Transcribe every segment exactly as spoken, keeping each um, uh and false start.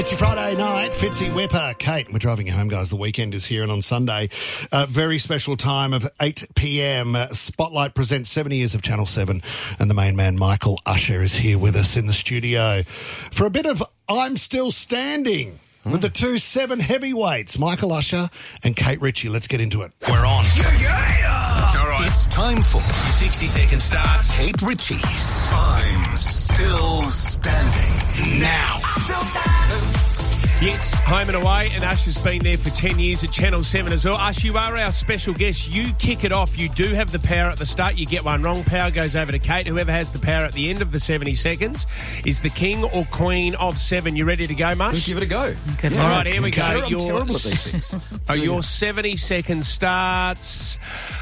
It's your Friday night, Fitzy Whipper. Kate, we're driving you home, guys. The weekend is here, and on Sunday, a very special time of eight p.m. Uh, Spotlight presents seventy years of Channel seven, and the main man, Michael Usher, is here with us in the studio for a bit of I'm Still Standing mm. with the two seven heavyweights, Michael Usher and Kate Ritchie. Let's get into it. We're on. Yeah, yeah. All right. It's time for sixty second starts. Kate Ritchie's I'm Still Standing. Now. Yes, home and away, and Usher's been there for ten years at Channel seven as well. Usher, you are our special guest. You kick it off. You do have the power at the start. You get one wrong. Power goes over to Kate. Whoever has the power at the end of the seventy seconds is the king or queen of seven. You ready to go, Mush? We'll give it a go. Good All right, here we go. I'm Your, terrible at these things. oh, your seventy seconds starts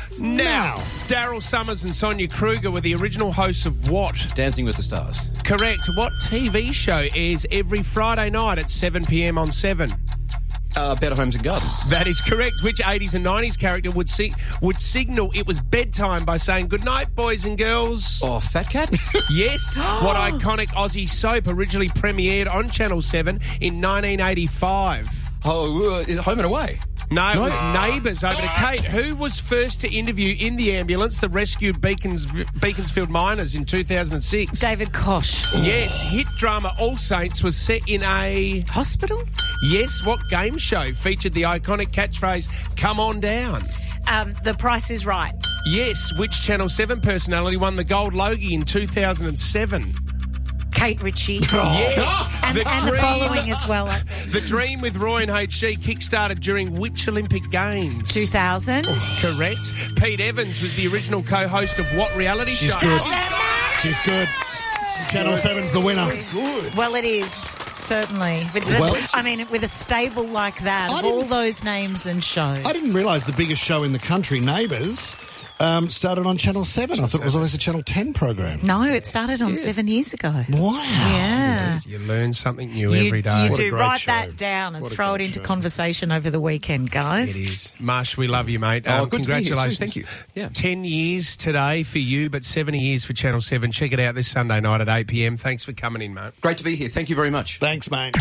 now. Daryl Summers and Sonia Kruger were the original hosts of what? Dancing with the Stars. Correct. What T V show airs every Friday night at seven p.m. on seven? Uh, Better Homes and Gardens. That is correct. Which eighties and nineties character would si- would signal it was bedtime by saying good night, boys and girls? Oh, Fat Cat? Yes. What iconic Aussie soap originally premiered on Channel seven in nineteen eighty-five? Oh, uh, Home and Away. No, it No. was Neighbours. Over to Kate. Who was first to interview in the ambulance the rescued Beacons, Beaconsfield miners in two thousand six? David Koch. Yes. Hit drama All Saints was set in a... Hospital? Yes. What game show featured the iconic catchphrase, come on down? Um, The Price is Right. Yes. Which Channel seven personality won the Gold Logie in two thousand seven? Kate Ritchie. Yes. And the, and the following as well. I think. The Dream with Roy and H G kick-started during which Olympic Games? two thousand. Correct. Pete Evans was the original co-host of what reality She's show? good. She's good. Channel seven's the winner. Good. Well, it is, certainly. With the, Well- I mean, with a stable like that, I of all didn't- those names and shows. I didn't realise the biggest show in the country, Neighbours, um, started on Channel seven. I thought it was always a Channel ten program. No, it started on seven years ago. Wow. Yeah. You learn something new You, every day. you What a do. great Write show. that down and What a throw it great into show. conversation over the weekend, guys. It is. Marsh, we love you, mate. Oh, Um, good to be here too. congratulations. Thank you. Yeah. Ten years today for you, but seventy years for Channel seven. Check it out this Sunday night at eight p.m. Thanks for coming in, mate. Great to be here. Thank you very much. Thanks, mate.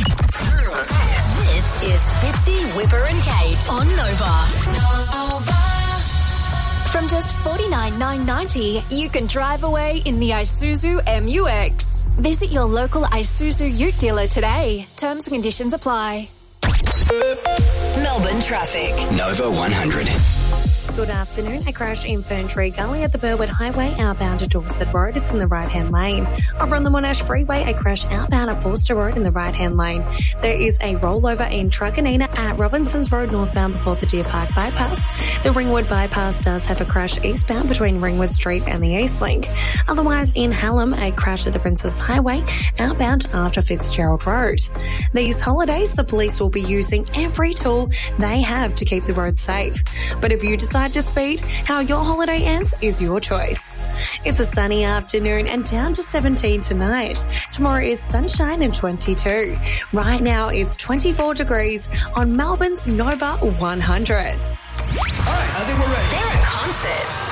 This is Fitzy, Whipper and Kate on Nova. Nova. From just forty-nine thousand nine hundred ninety dollars, you can drive away in the Isuzu M U X. Visit your local Isuzu Ute dealer today. Terms and conditions apply. Melbourne traffic. Nova one hundred. Good afternoon. A crash in Ferntree Gully at the Burwood Highway outbound to Dorset Road. It's in the right-hand lane. Over on the Monash Freeway, a crash outbound at Forster Road in the right-hand lane. There is a rollover in Truganina at Robinsons Road northbound before the Deer Park bypass. The Ringwood bypass does have a crash eastbound between Ringwood Street and the East Link. Otherwise, in Hallam, a crash at the Princess Highway outbound after Fitzgerald Road. These holidays, the police will be using every tool they have to keep the roads safe. But if you decide to speed, how your holiday ends is your choice. It's a sunny afternoon and down to seventeen tonight. Tomorrow is sunshine and twenty-two. Right now it's twenty-four degrees on Melbourne's Nova one hundred. All right, I think we're ready. There are concerts.